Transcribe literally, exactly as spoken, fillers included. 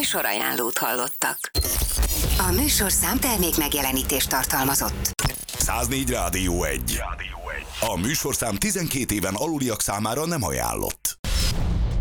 Műsorajánlót hallottak. A műsorszám termék megjelenítést tartalmazott. száznégy Rádió egy. A műsorszám tizenkét éven aluliak számára nem ajánlott.